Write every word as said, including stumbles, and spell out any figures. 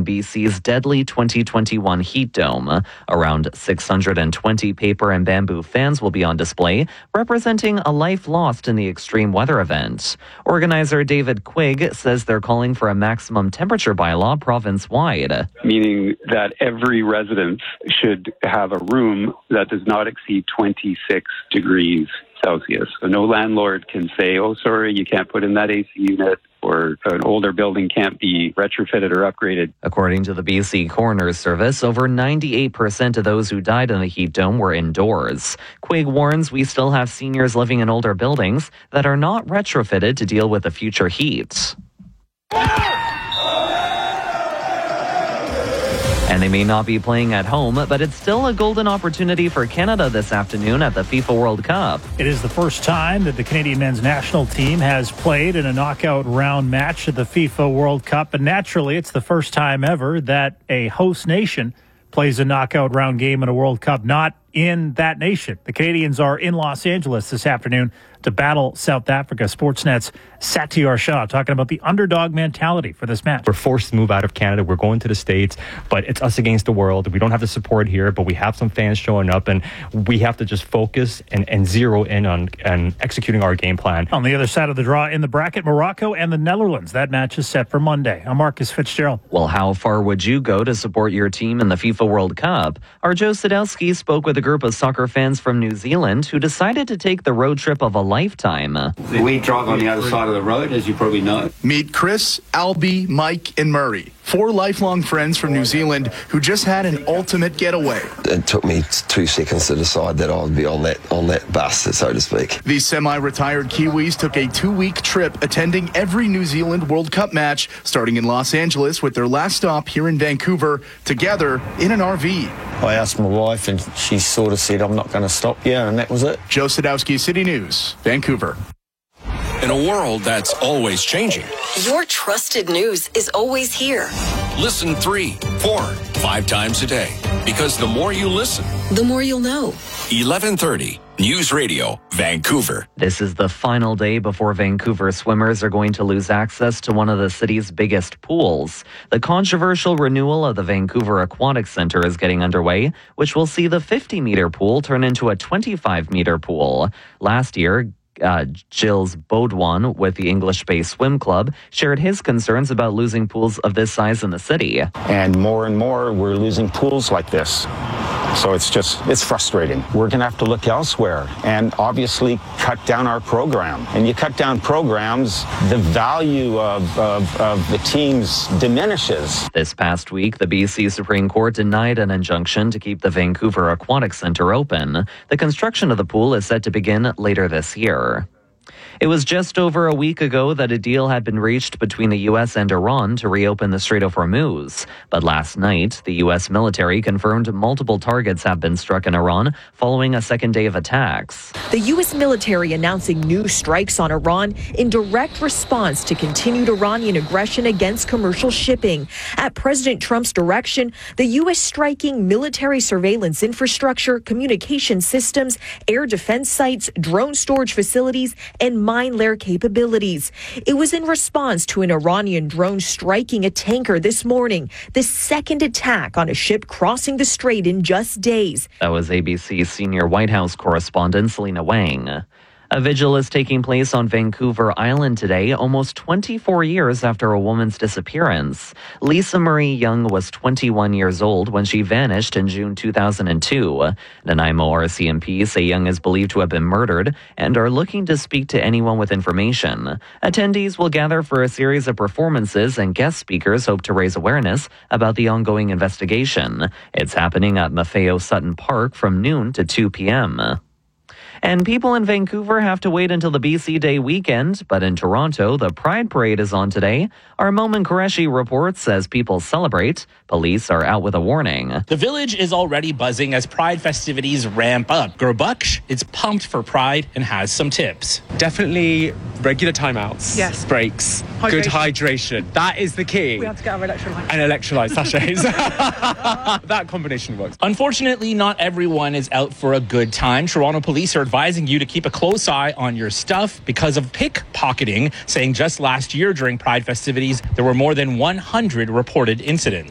in B C's deadly twenty twenty-one Heat Dome. Around six hundred twenty paper and bamboo fans will be on display, representing a life lost in the extreme weather event. Organizer David Quigg says they're calling for a maximum temperature bylaw province-wide. Meaning that every resident should have a room that does not exceed twenty-six degrees Celsius. So no landlord can say, oh, sorry, you can't put in that A C unit, or an older building can't be retrofitted or upgraded. According to the B C Coroner's Service, over ninety-eight percent of those who died in the heat dome were indoors. Quigg warns we still have seniors living in older buildings that are not retrofitted to deal with the future heat. And they may not be playing at home, but it's still a golden opportunity for Canada this afternoon at the FIFA World Cup. It is the first time that the Canadian men's national team has played in a knockout round match at the FIFA World Cup. But naturally, it's the first time ever that a host nation plays a knockout round game in a World Cup, not in that nation. The Canadians are in Los Angeles this afternoon to battle South Africa. Sportsnet's Satyar Shah talking about the underdog mentality for this match. We're forced to move out of Canada. We're going to the States, but it's us against the world. We don't have the support here, but we have some fans showing up, and we have to just focus and, and zero in on and executing our game plan. On the other side of the draw in the bracket, Morocco and the Netherlands. That match is set for Monday. I'm Marcus Fitzgerald. Well, how far would you go to support your team in the FIFA World Cup? Our Joe Sadowski spoke with a group of soccer fans from New Zealand who decided to take the road trip of a lifetime. We drive on the other side of the road, as you probably know. Meet Chris, Albie, Mike, and Murray. Four lifelong friends from New Zealand who just had an ultimate getaway. It took me two seconds to decide that I would be on that on that bus, so to speak. These semi-retired Kiwis took a two-week trip attending every New Zealand World Cup match, starting in Los Angeles with their last stop here in Vancouver, together in an R V. I asked my wife and she sort of said, I'm not going to stop you, and that was it. Joe Sadowski, City News, Vancouver. In a world that's always changing, your trusted news is always here. Listen three, four, five times a day. Because the more you listen, the more you'll know. eleven thirty News Radio, Vancouver. This is the final day before Vancouver swimmers are going to lose access to one of the city's biggest pools. The controversial renewal of the Vancouver Aquatic Centre is getting underway, which will see the fifty-meter pool turn into a twenty-five-meter pool. Last year, Uh, Gilles Baudouin with the English Bay Swim Club shared his concerns about losing pools of this size in the city. And more and more, we're losing pools like this. So it's just, it's frustrating. We're going to have to look elsewhere and obviously cut down our program. And you cut down programs, the value of, of, of the teams diminishes. This past week, the B C Supreme Court denied an injunction to keep the Vancouver Aquatic Centre open. The construction of the pool is set to begin later this year. It was just over a week ago that a deal had been reached between the U S and Iran to reopen the Strait of Hormuz. But last night, the U S military confirmed multiple targets have been struck in Iran following a second day of attacks. The U S military announcing new strikes on Iran in direct response to continued Iranian aggression against commercial shipping. At President Trump's direction, the U S striking military surveillance infrastructure, communication systems, air defense sites, drone storage facilities, and mine layer capabilities. It was in response to an Iranian drone striking a tanker this morning, the second attack on a ship crossing the strait in just days. That was A B C senior White House correspondent Selena Wang. A vigil is taking place on Vancouver Island today, almost twenty-four years after a woman's disappearance. Lisa Marie Young was twenty-one years old when she vanished in June two thousand two. Nanaimo R C M P say Young is believed to have been murdered and are looking to speak to anyone with information. Attendees will gather for a series of performances, and guest speakers hope to raise awareness about the ongoing investigation. It's happening at Maffeo Sutton Park from noon to two p.m. And people in Vancouver have to wait until the B C Day weekend, but in Toronto, the Pride Parade is on today. Our Momin Qureshi reports as people celebrate, police are out with a warning. The village is already buzzing as Pride festivities ramp up. Gurbuksh is pumped for Pride and has some tips. Definitely regular timeouts, yes. breaks, hydration. Good hydration. That is the key. We have to get our electrolytes. And electrolyte sachets. That combination works. Unfortunately, not everyone is out for a good time. Toronto police are advising you to keep a close eye on your stuff because of pickpocketing, saying just last year during Pride festivities, there were more than one hundred reported incidents.